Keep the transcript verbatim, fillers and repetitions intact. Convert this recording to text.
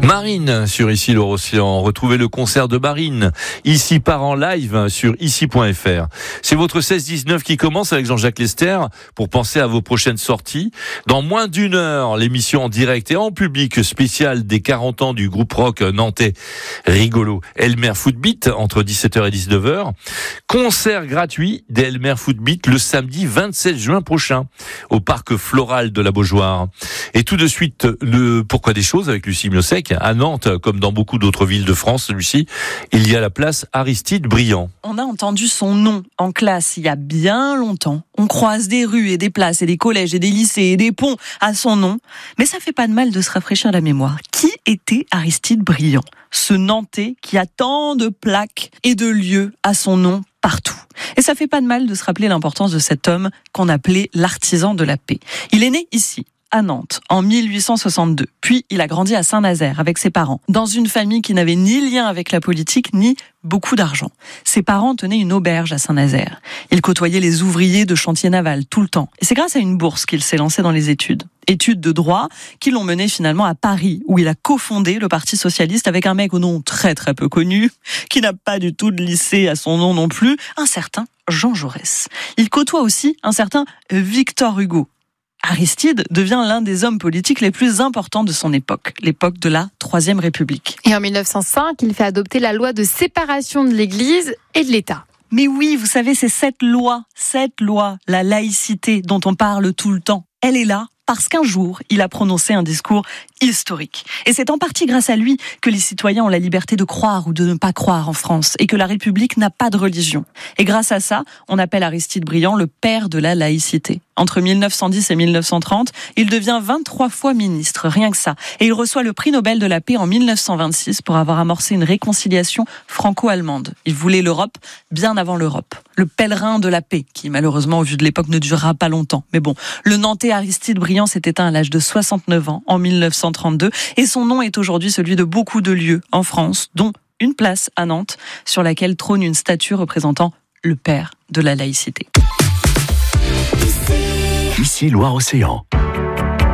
Marine sur Ici l'Océan. Retrouvez le concert de Marine ici par en live sur ici point f r. C'est votre seize dix-neuf qui commence avec Jean-Jacques Lester pour penser à vos prochaines sorties. Dans moins d'une heure, l'émission en direct et en public spéciale des quarante ans du groupe rock nantais rigolo Elmer Footbeat entre dix-sept heures et dix-neuf heures. Concert gratuit d'Elmer Footbeat le samedi vingt-sept juin prochain au parc floral de la Beaujoire. Et tout de suite, le pourquoi des choses avec Lucie Miosec. À Nantes, comme dans beaucoup d'autres villes de France, Lucie, il y a la place Aristide Briand. On a entendu son nom en classe il y a bien longtemps. On croise des rues et des places et des collèges et des lycées et des ponts à son nom. Mais ça fait pas de mal de se rafraîchir la mémoire. Qui était Aristide Briand ? Ce Nantais qui a tant de plaques et de lieux à son nom partout. Et ça fait pas de mal de se rappeler l'importance de cet homme qu'on appelait l'artisan de la paix. Il est né ici, à Nantes, en mille huit cent soixante-deux. Puis, il a grandi à Saint-Nazaire avec ses parents, dans une famille qui n'avait ni lien avec la politique, ni beaucoup d'argent. Ses parents tenaient une auberge à Saint-Nazaire. Il côtoyait les ouvriers de chantier naval tout le temps. Et c'est grâce à une bourse qu'il s'est lancé dans les études. Études de droit qui l'ont mené finalement à Paris, où il a cofondé le Parti socialiste avec un mec au nom très très peu connu, qui n'a pas du tout de lycée à son nom non plus, un certain Jean Jaurès. Il côtoie aussi un certain Victor Hugo. Aristide devient l'un des hommes politiques les plus importants de son époque, l'époque de la Troisième République. Et en mille neuf cent cinq, il fait adopter la loi de séparation de l'Église et de l'État. Mais oui, vous savez, c'est cette loi, cette loi, la laïcité dont on parle tout le temps. Elle est là parce qu'un jour, il a prononcé un discours historique. Et c'est en partie grâce à lui que les citoyens ont la liberté de croire ou de ne pas croire en France et que la République n'a pas de religion. Et grâce à ça, on appelle Aristide Briand le père de la laïcité. Entre mille neuf cent dix et mille neuf cent trente, il devient vingt-trois fois ministre, rien que ça. Et il reçoit le prix Nobel de la paix en mille neuf cent vingt-six pour avoir amorcé une réconciliation franco-allemande. Il voulait l'Europe bien avant l'Europe. Le pèlerin de la paix, qui malheureusement au vu de l'époque ne durera pas longtemps. Mais bon, le Nantais Aristide Briand s'est éteint à l'âge de soixante-neuf ans en mille neuf cent trente-deux et son nom est aujourd'hui celui de beaucoup de lieux en France, dont une place à Nantes sur laquelle trône une statue représentant le père de la laïcité. Ici Loire-Océan.